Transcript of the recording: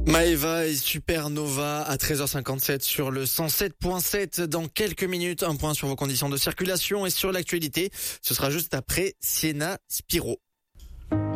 Maeva et Supernova à 13h57 sur le 107.7. Dans quelques minutes, un point sur vos conditions de circulation et sur l'actualité. Ce sera juste après Sienna Spiro.